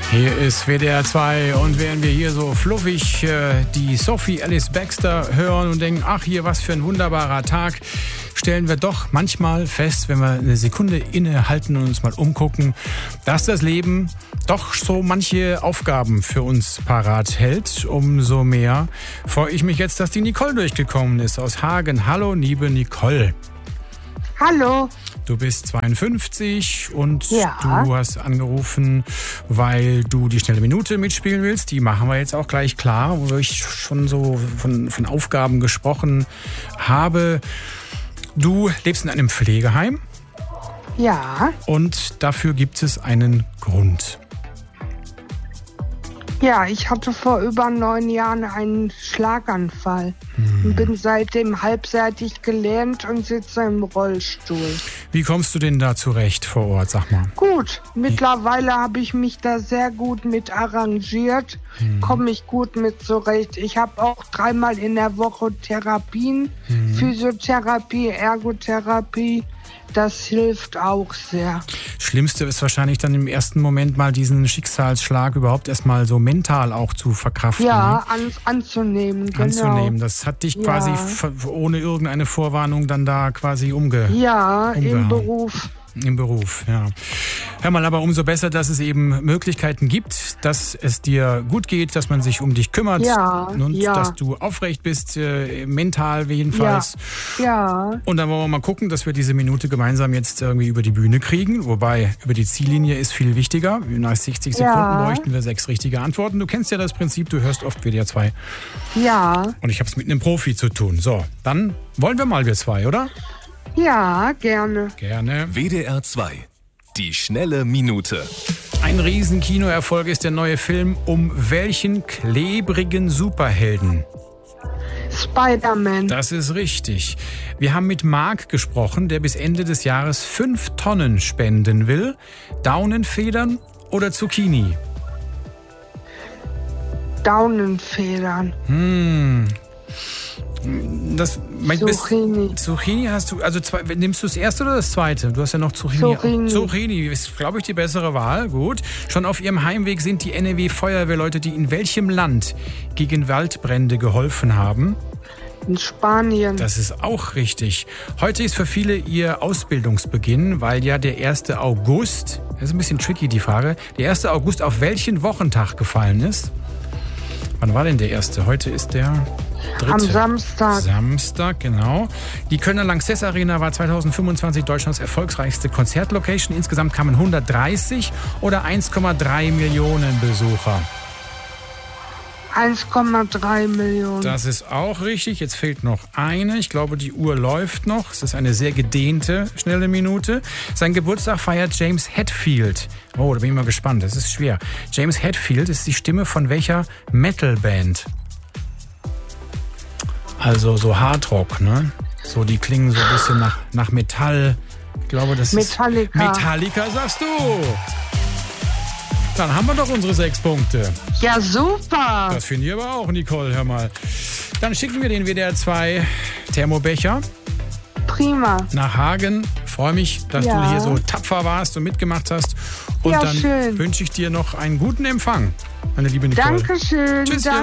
Hier ist WDR 2 und während wir hier so fluffig die Sophie Alice Baxter hören und denken, ach hier, was für ein wunderbarer Tag, stellen wir doch manchmal fest, wenn wir eine Sekunde innehalten und uns mal umgucken, dass das Leben doch so manche Aufgaben für uns parat hält. Umso mehr freue ich mich jetzt, dass die Nicole durchgekommen ist aus Hagen. Hallo, liebe Nicole. Hallo. Du bist 52 und Ja. du hast angerufen, weil du die schnelle Minute mitspielen willst. Die machen wir jetzt auch gleich klar, wo ich schon so von Aufgaben gesprochen habe. Du lebst in einem Pflegeheim Ja. und dafür gibt es einen Grund. Ja, ich hatte vor über 9 Jahren einen Schlaganfall und bin seitdem halbseitig gelähmt und sitze im Rollstuhl. Wie kommst du denn da zurecht vor Ort, sag mal? Gut, mittlerweile habe ich mich da sehr gut mit arrangiert, komme ich gut mit zurecht. Ich habe auch 3-mal in der Woche Therapien, Physiotherapie, Ergotherapie. Das hilft auch sehr. Schlimmste ist wahrscheinlich dann im ersten Moment mal diesen Schicksalsschlag überhaupt erstmal so mental auch zu verkraften. Ja, anzunehmen, genau. Anzunehmen. Das hat dich quasi ohne irgendeine Vorwarnung dann da quasi Ja, im umgehauen. Beruf. Im Beruf, ja. Hör mal, aber umso besser, dass es eben Möglichkeiten gibt, dass es dir gut geht, dass man sich um dich kümmert und dass du aufrecht bist, mental jedenfalls. Ja. Und dann wollen wir mal gucken, dass wir diese Minute gemeinsam jetzt irgendwie über die Bühne kriegen. Wobei, über die Ziellinie ist viel wichtiger. Nach 60 Sekunden bräuchten wir 6 richtige Antworten. Du kennst ja das Prinzip, du hörst oft WDR 2. Ja. Und ich habe es mit einem Profi zu tun. So, dann wollen wir mal, wir zwei, oder? Ja, gerne. Gerne. WDR 2. Die schnelle Minute. Ein riesen Kinoerfolg ist der neue Film um welchen klebrigen Superhelden? Spider-Man. Das ist richtig. Wir haben mit Marc gesprochen, der bis Ende des Jahres 5 Tonnen spenden will. Daunenfedern oder Zucchini? Daunenfedern. Zucchini. Zucchini hast du, also nimmst du das erste oder das zweite? Du hast ja noch Zucchini. Zucchini ist, glaube ich, die bessere Wahl. Gut. Schon auf ihrem Heimweg sind die NRW-Feuerwehrleute, die in welchem Land gegen Waldbrände geholfen haben? In Spanien. Das ist auch richtig. Heute ist für viele ihr Ausbildungsbeginn, weil ja der 1. August, das ist ein bisschen tricky die Frage, der 1. August auf welchen Wochentag gefallen ist? Wann war denn der 1.? Heute ist der 3. Am Samstag. Samstag, genau. Die Kölner Lanxess Arena war 2025 Deutschlands erfolgreichste Konzertlocation. Insgesamt kamen 130 oder 1,3 Millionen Besucher. 1,3 Millionen. Das ist auch richtig. Jetzt fehlt noch eine. Ich glaube, die Uhr läuft noch. Es ist eine sehr gedehnte, schnelle Minute. Sein Geburtstag feiert James Hetfield. Oh, da bin ich mal gespannt. Das ist schwer. James Hetfield ist die Stimme von welcher Metalband? Also so Hardrock, ne? So, die klingen so ein bisschen nach Metall. Ich glaube, das Metallica. ist... Metallica, sagst du? Dann haben wir doch unsere 6 Punkte. Ja, super. Das finde ich aber auch, Nicole, hör mal. Dann schicken wir den WDR 2 Thermobecher Prima. nach Hagen. Freue mich, dass du hier so tapfer warst und mitgemacht hast. Und dann schön. wünsche ich dir noch einen guten Empfang, meine liebe Nicole. Dankeschön. Tschüss.